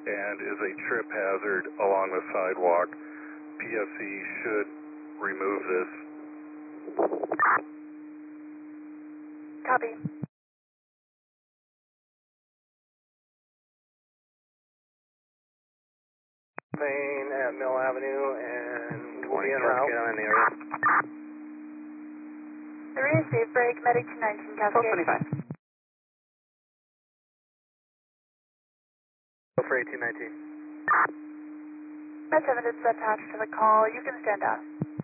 and is a trip hazard along the sidewalk. PFC should remove this. Copy. Plane at Mill Avenue and we'll be en route. Cascade on the area. 3, safe break, medic 219, Cascade. 1225. Go for 1819. Med 7 is attached to the call. You can stand down.